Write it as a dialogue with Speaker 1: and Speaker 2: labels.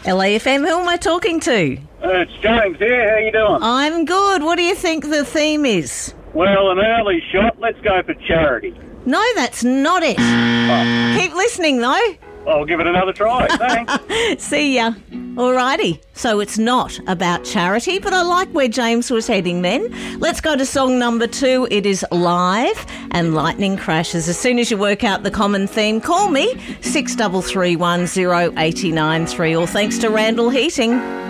Speaker 1: LAFM, who am I talking to?
Speaker 2: It's James here. How you doing?
Speaker 1: I'm good. What do you think the theme is?
Speaker 2: Well, an early shot. Let's go for charity.
Speaker 1: No, that's not it. Keep listening, though.
Speaker 2: I'll give it another try. Thanks.
Speaker 1: See ya. Alrighty. So it's not about charity, but I like where James was heading then. Let's go to song number 2. It is Live and Lightning Crashes. As soon as you work out the common theme, call me 6331 0893, or thanks to Randall Heating.